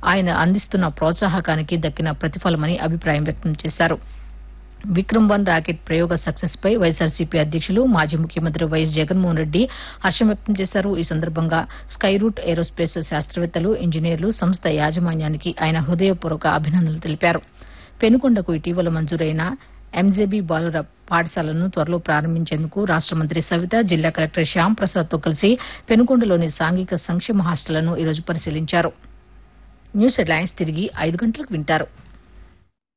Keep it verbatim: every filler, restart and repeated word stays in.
ఆయన అందిస్తున్న ప్రోత్సాహకానికి దక్కిన ప్రతిఫలమని అభిప్రాయం వ్యక్తం చేశారు. విక్రమ్ వన్ రాకెట్ ప్రయోగ సక్సెస్ పై వైఎస్సార్సీపీ అధ్యక్షులు మాజీ ముఖ్యమంత్రి వైఎస్ జగన్మోహన్ రెడ్డి హర్షం వ్యక్తం చేశారు. ఈ సందర్భంగా స్కైరూట్ ఏరోస్పేస్ శాస్త్రవేత్తలు, ఇంజనీర్లు, సంస్థ యాజమాన్యానికి ఆయన హృదయపూర్వక అభినందనలు తెలిపారు. పెనుకొండకు ఇటీవల మంజూరైన ఎంజేబీ బాలుర పాఠశాలను త్వరలో ప్రారంభించేందుకు రాష్ట మంత్రి సవిత, జిల్లా కలెక్టర్ శ్యాం ప్రసాద్ తో కలిసి పెనుకొండలోని సాంఘిక సంక్షేమ హాస్టళ్లను ఈరోజు పరిశీలించారు. న్యూస్ హెడ్లైన్స్ తిరిగి ఐదు గంటలకు వింటారు.